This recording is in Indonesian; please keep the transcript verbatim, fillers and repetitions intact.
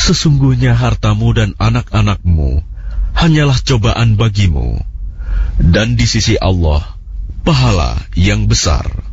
Sesungguhnya hartamu dan anak-anakmu hanyalah cobaan bagimu, dan di sisi Allah pahala yang besar.